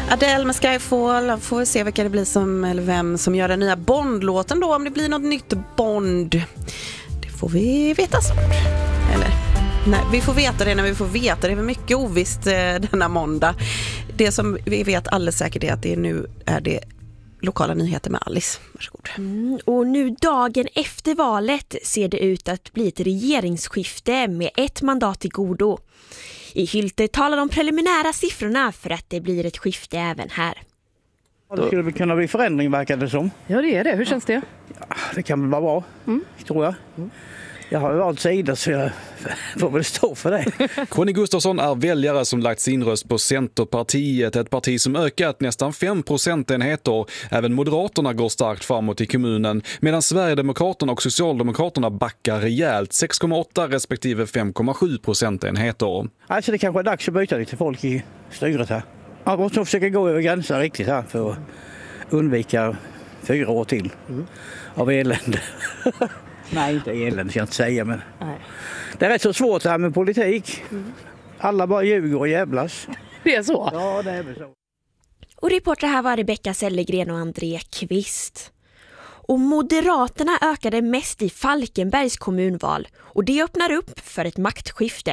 Adele med Skyfall. Får vi se vilka det blir som, eller vem som gör den nya Bond-låten då, om det blir något nytt Bond. Det får vi veta snart. Eller nej, vi får veta det när vi får veta. Det är väl mycket ovisst denna måndag. Det som vi vet alldeles säkert är att det nu är det lokala nyheter med Alice. Varsågod. Och nu dagen efter valet ser det ut att bli ett regeringsskifte med ett mandat till godo. I Hylte talar de preliminära siffrorna för att det blir ett skifte även här. Det skulle kunna bli förändring, verkar det som. Ja, det är det. Hur känns det? Ja, det kan väl vara bra, tror jag. Jag har ju valt sida så jag får väl stå för det. Conny Gustafsson är väljare som lagt sin röst på Centerpartiet, ett parti som ökat nästan 5 procentenheter. Även Moderaterna går starkt framåt i kommunen, medan Sverigedemokraterna och Socialdemokraterna backar rejält, 6,8 respektive 5,7 procentenheter. Alltså det kanske är dags att byta lite folk i styret här. Man måste försöka gå över gränser riktigt här för att undvika 4 år till av elände. Nej, inte elände ska jag inte säga, men det är rätt så svårt här med politik. Alla bara ljuger och jävlas. Det är så? Ja, det är väl så. Och reporter här var Rebecka Sellegren och André Kvist. Och Moderaterna ökade mest i Falkenbergs kommunval. Och det öppnar upp för ett maktskifte.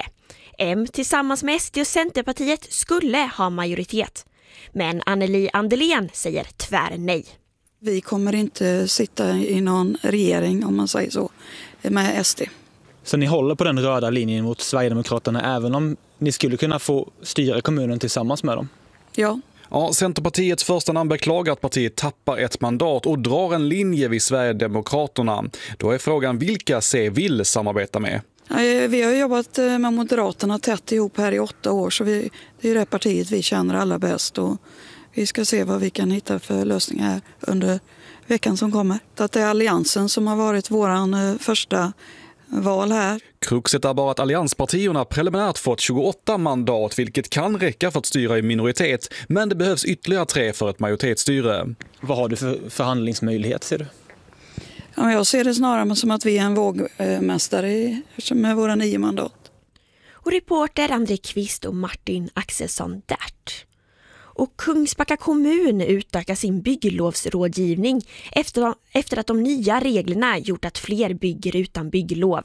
M tillsammans med SD och Centerpartiet skulle ha majoritet. Men Anneli Andelén säger tvär nej. Vi kommer inte sitta i någon regering, om man säger så, med SD. Så ni håller på den röda linjen mot Sverigedemokraterna även om ni skulle kunna få styra kommunen tillsammans med dem? Ja. Ja, Centerpartiets första namn beklagar att partiet tappar ett mandat och drar en linje vid Sverigedemokraterna. Då är frågan vilka C vill samarbeta med. Vi har jobbat med Moderaterna tätt ihop här i 8 år, så det är det partiet vi känner allra bäst. Och vi ska se vad vi kan hitta för lösningar här under veckan som kommer. Att det är Alliansen som har varit våran första val här. Kruxet är bara att allianspartierna preliminärt fått 28 mandat, vilket kan räcka för att styra i minoritet. Men det behövs ytterligare 3 för ett majoritetsstyre. Vad har du för förhandlingsmöjlighet, ser du? Ja, jag ser det snarare som att vi är en vågmästare med våra 9 mandat. Och reporter André Kvist och Martin Axelsson Därt. Och Kungsbacka kommun utökar sin bygglovsrådgivning efter att de nya reglerna gjort att fler bygger utan bygglov.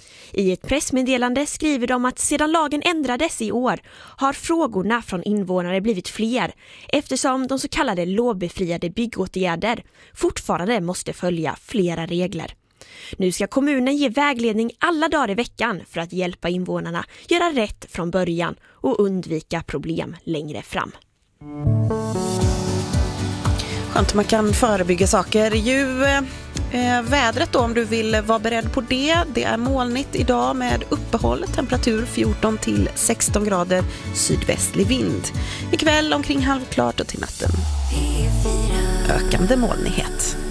I ett pressmeddelande skriver de att sedan lagen ändrades i år har frågorna från invånare blivit fler eftersom de så kallade lovbefriade byggåtgärder fortfarande måste följa flera regler. Nu ska kommunen ge vägledning alla dagar i veckan för att hjälpa invånarna göra rätt från början och undvika problem längre fram. Skönt man kan förebygga saker. Vädret då, om du vill vara beredd på det. Det är molnigt idag med uppehåll, temperatur 14 till 16 grader, sydvästlig vind. Ikväll omkring halvklart och till natten ökande molnighet.